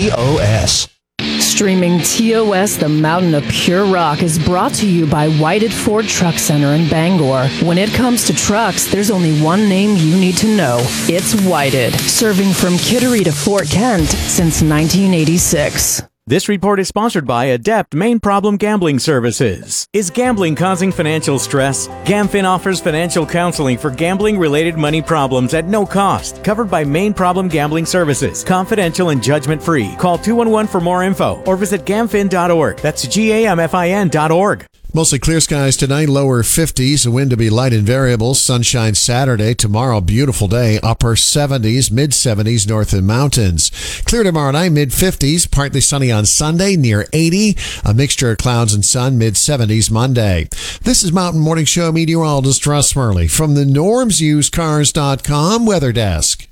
TOS. Streaming TOS, the mountain of pure rock, is brought to you by Whited Ford Truck Center in Bangor. When it comes to trucks, there's only one name you need to know. It's Whited, serving from Kittery to Fort Kent since 1986. This report is sponsored by Adept Main Problem Gambling Services. Is gambling causing financial stress? GamFin offers financial counseling for gambling-related money problems at no cost. Covered by Main Problem Gambling Services. Confidential and judgment-free. Call 211 for more info or visit gamfin.org. That's GAMFIN.org. Mostly clear skies tonight, lower 50s, a wind to be light and variable, sunshine Saturday, tomorrow beautiful day, upper 70s, mid 70s north of the mountains. Clear tomorrow night, mid 50s, partly sunny on Sunday, near 80, a mixture of clouds and sun, mid 70s Monday. This is Mountain Morning Show meteorologist Russ Murley from the NormsUseCars.com Weather Desk.